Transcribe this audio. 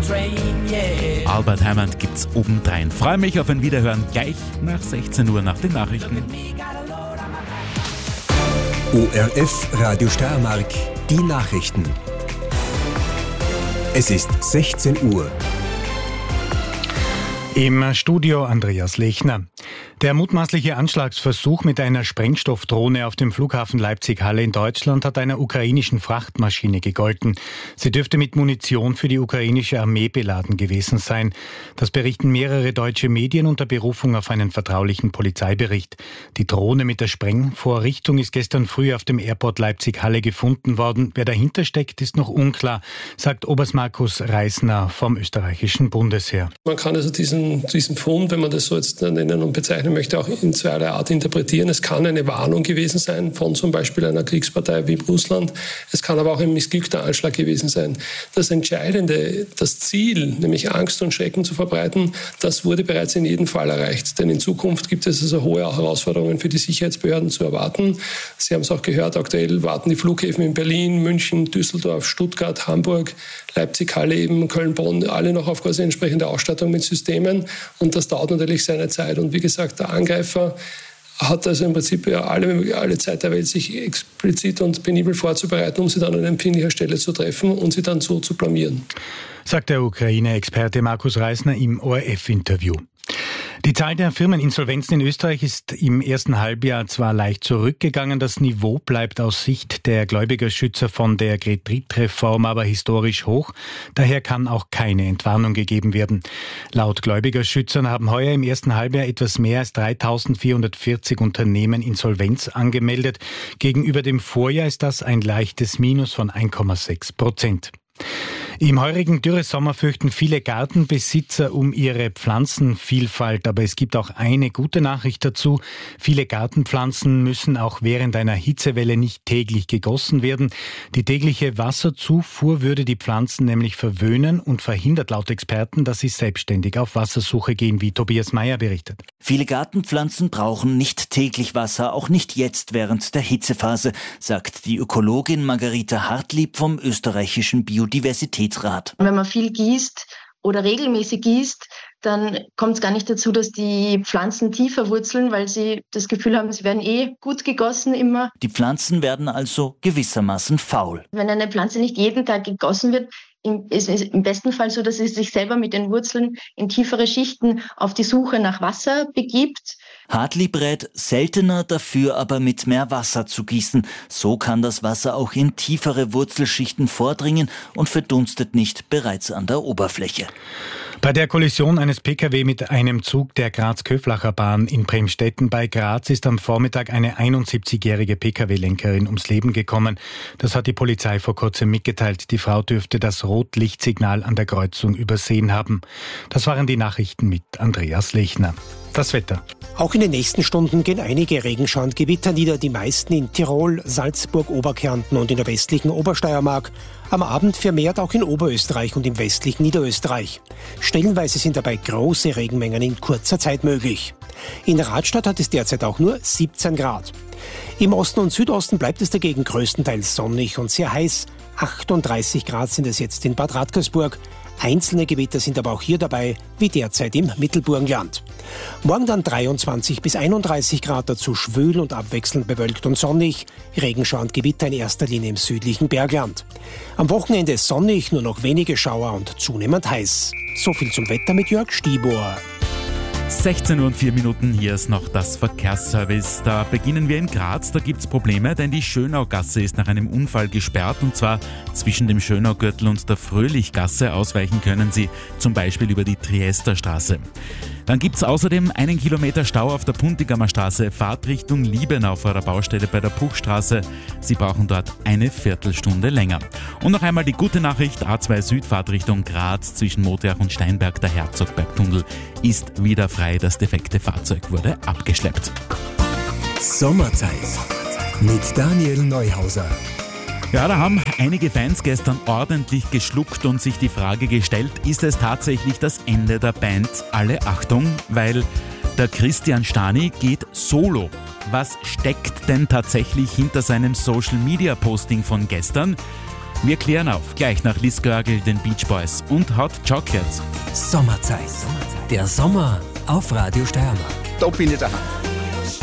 Albert Hammond gibt's obendrein. Freue mich auf ein Wiederhören gleich nach 16 Uhr nach den Nachrichten. ORF Radio Steiermark, die Nachrichten. Es ist 16 Uhr. Im Studio Andreas Lechner. Der mutmaßliche Anschlagsversuch mit einer Sprengstoffdrohne auf dem Flughafen Leipzig-Halle in Deutschland hat einer ukrainischen Frachtmaschine gegolten. Sie dürfte mit Munition für die ukrainische Armee beladen gewesen sein. Das berichten mehrere deutsche Medien unter Berufung auf einen vertraulichen Polizeibericht. Die Drohne mit der Sprengvorrichtung ist gestern früh auf dem Airport Leipzig-Halle gefunden worden. Wer dahinter steckt, ist noch unklar, sagt Oberst Markus Reisner vom österreichischen Bundesheer. Man kann also diesen Fund, wenn man das so jetzt nennen und bezeichnen möchte, auch in zweierlei Art interpretieren. Es kann eine Warnung gewesen sein von zum Beispiel einer Kriegspartei wie Russland. Es kann aber auch ein missglückter Anschlag gewesen sein. Das Entscheidende, das Ziel, nämlich Angst und Schrecken zu verbreiten, das wurde bereits in jedem Fall erreicht. Denn in Zukunft gibt es also hohe Herausforderungen für die Sicherheitsbehörden zu erwarten. Sie haben es auch gehört, aktuell warten die Flughäfen in Berlin, München, Düsseldorf, Stuttgart, Hamburg, Leipzig, Halle, eben Köln, Bonn, alle noch auf quasi entsprechende Ausstattung mit Systemen. Und das dauert natürlich seine Zeit. Und wie gesagt, der Angreifer hat also im Prinzip ja alle Zeit der Welt, sich explizit und penibel vorzubereiten, um sie dann an empfindlicher Stelle zu treffen und sie dann so zu blamieren. Sagt der Ukraine-Experte Markus Reisner im ORF-Interview. Die Zahl der Firmeninsolvenzen in Österreich ist im ersten Halbjahr zwar leicht zurückgegangen, das Niveau bleibt aus Sicht der Gläubigerschützer von der Kreditreform aber historisch hoch. Daher kann auch keine Entwarnung gegeben werden. Laut Gläubigerschützern haben heuer im ersten Halbjahr etwas mehr als 3.440 Unternehmen Insolvenz angemeldet. Gegenüber dem Vorjahr ist das ein leichtes Minus von 1,6%. Im heurigen Dürresommer fürchten viele Gartenbesitzer um ihre Pflanzenvielfalt, aber es gibt auch eine gute Nachricht dazu. Viele Gartenpflanzen müssen auch während einer Hitzewelle nicht täglich gegossen werden. Die tägliche Wasserzufuhr würde die Pflanzen nämlich verwöhnen und verhindert laut Experten, dass sie selbstständig auf Wassersuche gehen, wie Tobias Meyer berichtet. Viele Gartenpflanzen brauchen nicht täglich Wasser, auch nicht jetzt während der Hitzephase, sagt die Ökologin Margarita Hartlieb vom österreichischen Biodiversitätsrat. Wenn man viel gießt oder regelmäßig gießt, dann kommt es gar nicht dazu, dass die Pflanzen tiefer wurzeln, weil sie das Gefühl haben, sie werden gut gegossen immer. Die Pflanzen werden also gewissermaßen faul. Wenn eine Pflanze nicht jeden Tag gegossen wird, ist es im besten Fall so, dass sie sich selber mit den Wurzeln in tiefere Schichten auf die Suche nach Wasser begibt. Hartlieb rät, seltener dafür aber mit mehr Wasser zu gießen. So kann das Wasser auch in tiefere Wurzelschichten vordringen und verdunstet nicht bereits an der Oberfläche. Bei der Kollision eines Pkw mit einem Zug der Graz-Köflacher Bahn in Bremstetten bei Graz ist am Vormittag eine 71-jährige Pkw-Lenkerin ums Leben gekommen. Das hat die Polizei vor kurzem mitgeteilt. Die Frau dürfte das Rotlichtsignal an der Kreuzung übersehen haben. Das waren die Nachrichten mit Andreas Lechner. Das Wetter. Auch in den nächsten Stunden gehen einige Regenschauengewitter nieder, die meisten in Tirol, Salzburg, Oberkärnten und in der westlichen Obersteiermark. Am Abend vermehrt auch in Oberösterreich und im westlichen Niederösterreich. Stellenweise sind dabei große Regenmengen in kurzer Zeit möglich. In Radstadt hat es derzeit auch nur 17 Grad. Im Osten und Südosten bleibt es dagegen größtenteils sonnig und sehr heiß. 38 Grad sind es jetzt in Bad Radkersburg. Einzelne Gewitter sind aber auch hier dabei, wie derzeit im Mittelburgenland. Morgen dann 23 bis 31 Grad, dazu schwül und abwechselnd bewölkt und sonnig. Regenschauer und Gewitter in erster Linie im südlichen Bergland. Am Wochenende sonnig, nur noch wenige Schauer und zunehmend heiß. So viel zum Wetter mit Jörg Stibor. 16 Uhr und 4 Minuten, hier ist noch das Verkehrsservice. Da beginnen wir in Graz, da gibt's Probleme, denn die Schönaugasse ist nach einem Unfall gesperrt und zwar zwischen dem Schönaugürtel und der Fröhlichgasse. Ausweichen können Sie zum Beispiel über die Triesterstraße. Dann gibt's außerdem 1 Kilometer Stau auf der Puntigamer Straße, Fahrtrichtung Liebenau vor der Baustelle bei der Puchstraße. Sie brauchen dort eine Viertelstunde länger. Und noch einmal die gute Nachricht, A2 Süd, Fahrtrichtung Graz zwischen Moteach und Steinberg, der Herzogbergtunnel ist wieder frei. Das defekte Fahrzeug wurde abgeschleppt. Sommerzeit mit Daniel Neuhauser. Ja, da haben einige Fans gestern ordentlich geschluckt und sich die Frage gestellt, ist es tatsächlich das Ende der Band? Alle Achtung, weil der Christian Stani geht solo. Was steckt denn tatsächlich hinter seinem Social-Media-Posting von gestern? Wir klären auf, gleich nach Liz Görgel, den Beach Boys und Hot Chocolate. Sommerzeit. Der Sommer auf Radio Steiermark. Da bin ich daheim.